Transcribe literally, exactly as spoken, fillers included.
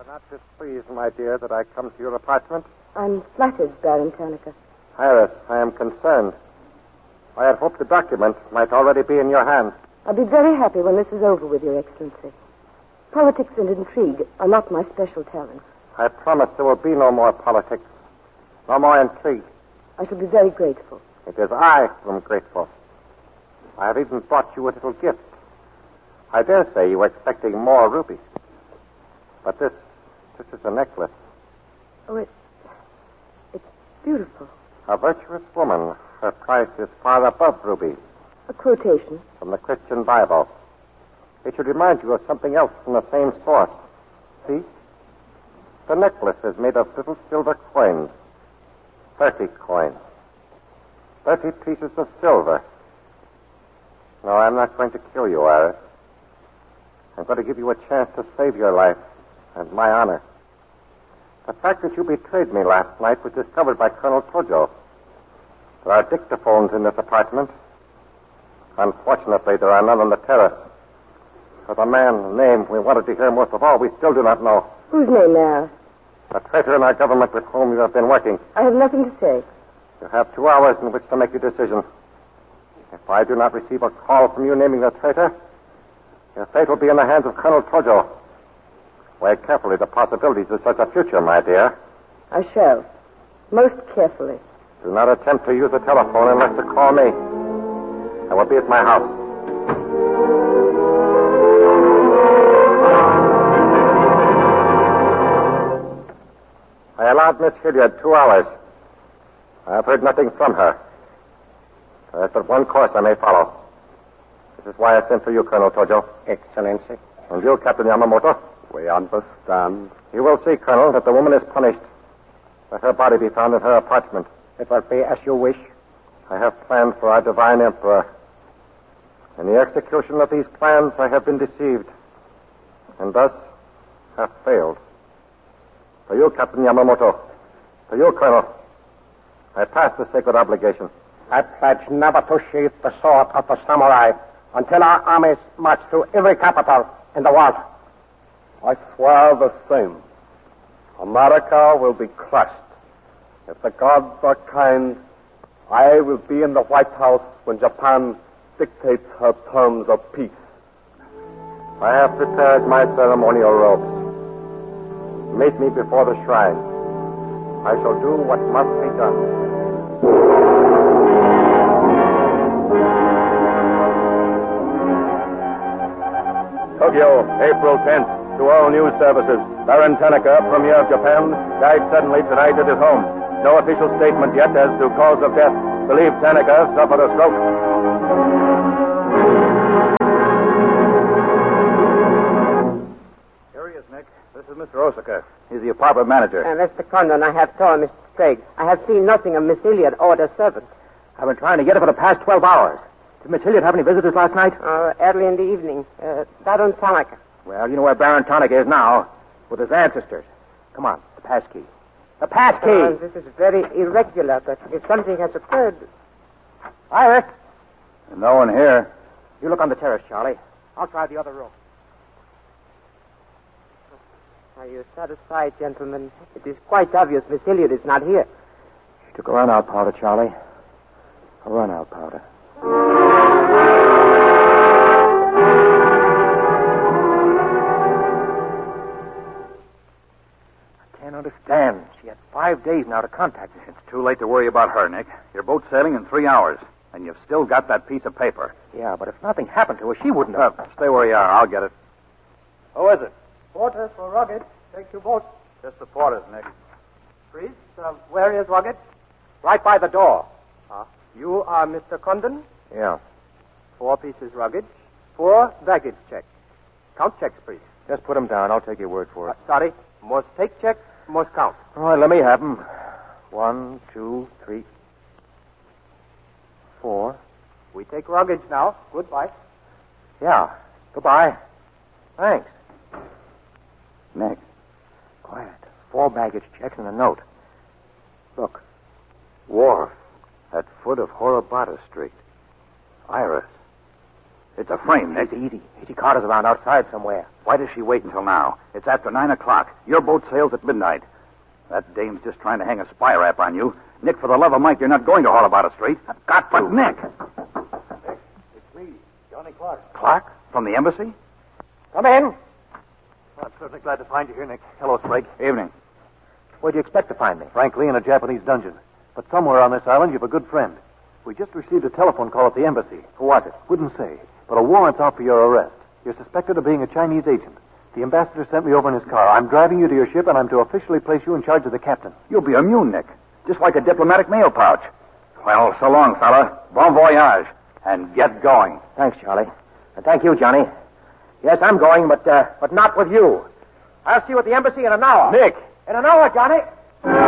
not displeased, my dear, that I come to your apartment? I'm flattered, Baron Tanaka. Iris, I am concerned. I had hoped the document might already be in your hands. I'll be very happy when this is over with, Your Excellency. Politics and intrigue are not my special talents. I promise there will be no more politics, no more intrigue. I shall be very grateful. It is I who am grateful. I have even brought you a little gift. I dare say you were expecting more rubies. But this, this is a necklace. Oh, it, it's beautiful. A virtuous woman. Her price is far above rubies. A quotation. From the Christian Bible. It should remind you of something else from the same source. See? The necklace is made of little silver coins. Thirty coins. Thirty pieces of silver. No, I'm not going to kill you, Iris. I'm going to give you a chance to save your life and my honor. The fact that you betrayed me last night was discovered by Colonel Tojo. There are dictaphones in this apartment. Unfortunately, there are none on the terrace. For the man's name we wanted to hear most of all, we still do not know. Whose name, Mayor? The traitor in our government with whom you have been working. I have nothing to say. You have two hours in which to make your decision. If I do not receive a call from you naming the traitor, your fate will be in the hands of Colonel Tojo. Weigh carefully the possibilities of such a future, my dear. I shall. Most carefully. Do not attempt to use the telephone unless to call me. I will be at my house. I allowed Miss Hilliard two hours. I have heard nothing from her. There is but one course I may follow. This is why I sent for you, Colonel Tojo. Excellency. And you, Captain Yamamoto. We understand. You will see, Colonel, that the woman is punished. Let her body be found in her apartment. It will be as you wish. I have planned for our divine emperor. In the execution of these plans, I have been deceived, and thus have failed. For you, Captain Yamamoto, for you, Colonel, I pass the sacred obligation. I pledge never to sheath the sword of the samurai until our armies march through every capital in the world. I swear the same. America will be crushed. If the gods are kind, I will be in the White House when Japan dictates her terms of peace. I have prepared my ceremonial robes. Meet me before the shrine. I shall do what must be done. Tokyo, April tenth. To all news services, Baron Tanaka, Premier of Japan, died suddenly tonight at his home. No official statement yet as to cause of death. Believed Tanaka suffered a stroke. Here he is, Nick. This is Mister Osaka. He's the apartment manager. Uh, Mister Condon, I have told Mister Sprague. I have seen nothing of Miss Hilliard or the servant. I've been trying to get her for the past twelve hours. Did Miss Hilliard have any visitors last night? Uh, early in the evening. Uh, Baron Tanaka. Well, you know where Baron Tanaka is now. With his ancestors. Come on, the pass key. The pass key! Uh, this is very irregular, but if something has occurred... Iris! No one here. You look on the terrace, Charlie. I'll try the other room. Are you satisfied, gentlemen? It is quite obvious Miss Hilliard is not here. She took a run-out powder, Charlie. A run-out powder. I can't understand. She had five days now to contact me. It's too late to worry about her, Nick. Your boat's sailing in three hours, and you've still got that piece of paper. Yeah, but if nothing happened to her, she wouldn't have. Uh, stay where you are. I'll get it. Who is it? Porter for Rugged. Take your boat. Just the porters, Nick. Priest, uh, where is Rugged? Right by the door. Uh, you are Mister Condon? Yeah. Four pieces Rugged. Four baggage checks. Count checks, priest. Just put them down. I'll take your word for Uh, it. sorry. Must take checks, must count. All right, let me have them. One, two, three, four. We take Rugged now. Goodbye. Yeah. Goodbye. Thanks. Nick. Quiet. Four baggage checks and a note. Look. Wharf. At foot of Horobata Street. Iris. It's a frame, Nick. Easy, easy. Easy Carter's around outside somewhere. Why does she wait until now? It's after nine o'clock. Your boat sails at midnight. That dame's just trying to hang a spy rap on you. Nick, for the love of Mike, you're not going to haul about it straight. I've got to. But, Nick. It's me, Johnny Clark. Clark? From the embassy? Come in. I'm certainly glad to find you here, Nick. Hello, Sprague. Evening. Where'd you expect to find me? Frankly, in a Japanese dungeon. But somewhere on this island, you've a good friend. We just received a telephone call at the embassy. Who was it? Wouldn't say, but a warrant's out for your arrest. You're suspected of being a Chinese agent. The ambassador sent me over in his car. I'm driving you to your ship, and I'm to officially place you in charge of the captain. You'll be immune, Nick. Just like a diplomatic mail pouch. Well, so long, fella. Bon voyage. And get going. Thanks, Charlie. And thank you, Johnny. Yes, I'm going, but uh, but not with you. I'll see you at the embassy in an hour. Nick! In an hour, Johnny.